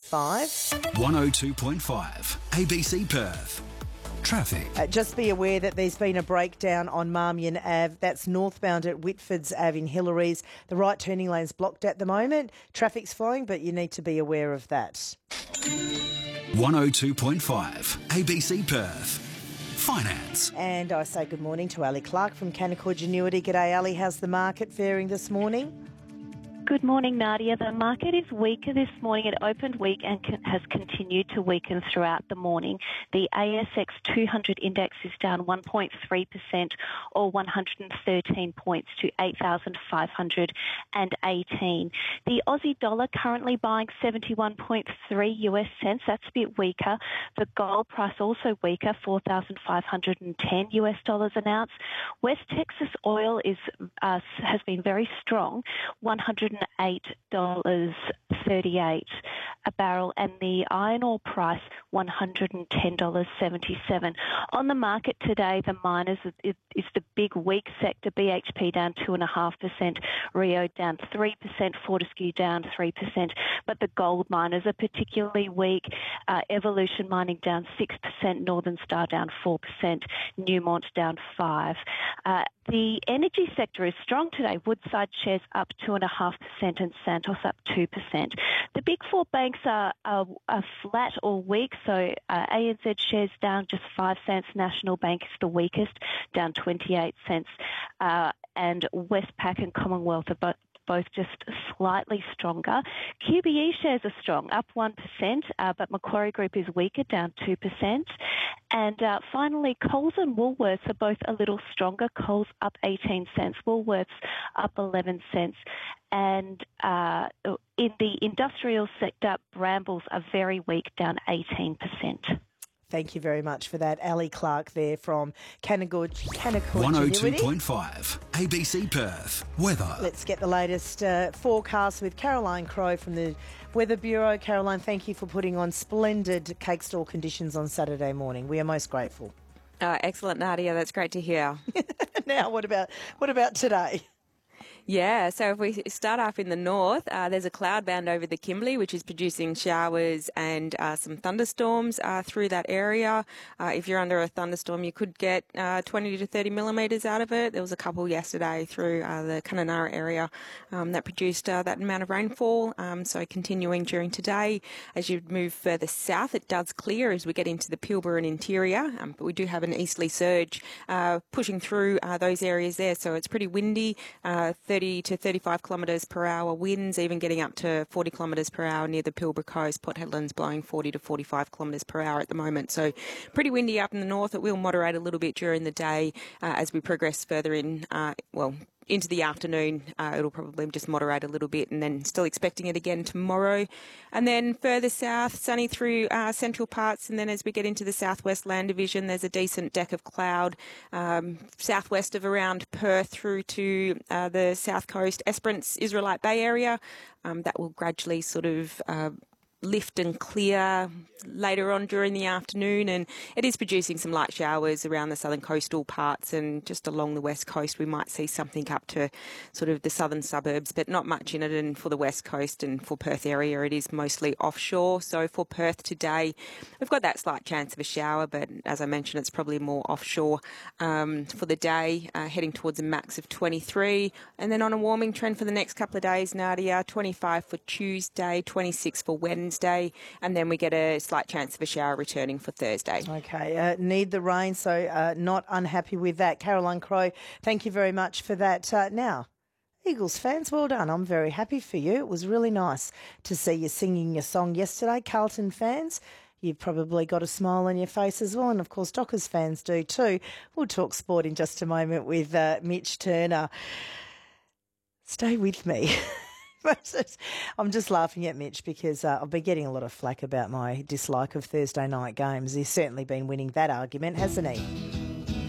102.5 ABC Perth. Traffic. Just be aware that there's been a breakdown on Marmion Ave. That's northbound at Whitford's Ave in Hillary's. The right turning lane's blocked at the moment. Traffic's flowing, but you need to be aware of that. 102.5 ABC Perth. Finance. And I say good morning to Ali Clark from Canaccord Genuity. G'day, Ali. How's the market faring this morning? Good morning, Nadia. The market is weaker this morning. It opened weak and has continued to weaken throughout the morning. The ASX 200 index is down 1.3% or 113 points to 8,518. The Aussie dollar currently buying 71.3 US cents. That's a bit weaker. The gold price also weaker, 4,510 US dollars an ounce. West Texas oil has been very strong, $108.38 a barrel, and the iron ore price $110.77. On the market today, the miners is the big weak sector. BHP down 2.5%, Rio down 3%, Fortescue down 3%, but the gold miners are particularly weak. Evolution Mining down 6%, Northern Star down 4%, Newmont down 5%. The energy sector is strong today. Woodside shares up 2.5% and Santos up 2%. The big four banks are flat or weak, so ANZ shares down just 5 cents. National Bank is the weakest, down 28 cents. And Westpac and Commonwealth are both just slightly stronger. QBE shares are strong, up 1%, but Macquarie Group is weaker, down 2%. And finally, Coles and Woolworths are both a little stronger. Coles up 18 cents, Woolworths up 11 cents. And in the industrial sector, Brambles are very weak, down 18%. Thank you very much for that. Ali Clark there from Canaccord 102.5 ABC Perth. Weather. Let's get the latest forecast with Caroline Crowe from the Weather Bureau. Caroline, thank you for putting on splendid cake stall conditions on Saturday morning. We are most grateful. Excellent, Nadia. That's great to hear. Now, what about today? Yeah, so if we start off in the north, there's a cloud band over the Kimberley, which is producing showers and some thunderstorms through that area. If you're under a thunderstorm, you could get 20 to 30 millimetres out of it. There was a couple yesterday through the Kununurra area that produced that amount of rainfall. So continuing during today, as you move further south, it does clear as we get into the Pilbara and interior, but we do have an easterly surge pushing through those areas there. So it's pretty windy, 30 to 35 kilometres per hour winds, even getting up to 40 kilometres per hour near the Pilbara coast. Port Hedland's blowing 40 to 45 kilometres per hour at the moment. So pretty windy up in the north. It will moderate a little bit during the day as we progress further into the afternoon. It'll probably just moderate a little bit, and then still expecting it again tomorrow. And then further south, sunny through central parts, and then as we get into the southwest land division, there's a decent deck of cloud southwest of around Perth through to the south coast, Esperance, Israelite Bay area. That will gradually sort of lift and clear later on during the afternoon, and it is producing some light showers around the southern coastal parts, and just along the west coast we might see something up to sort of the southern suburbs, but not much in it. And for the west coast and for Perth area, it is mostly offshore. So for Perth today, we've got that slight chance of a shower, but as I mentioned, it's probably more offshore for the day, heading towards a max of 23. And then on a warming trend for the next couple of days, Nadia, 25 for Tuesday, 26 for Wednesday, and then we get a slight chance of a shower returning for Thursday. Okay, need the rain, so not unhappy with that. Caroline Crowe, thank you very much for that. Now, Eagles fans, well done. I'm very happy for you. It was really nice to see you singing your song yesterday. Carlton fans, you've probably got a smile on your face as well, and of course Dockers fans do too. We'll talk sport in just a moment with Mitch Turner. Stay with me. I'm just laughing at Mitch because I've been getting a lot of flack about my dislike of Thursday night games. He's certainly been winning that argument, hasn't he?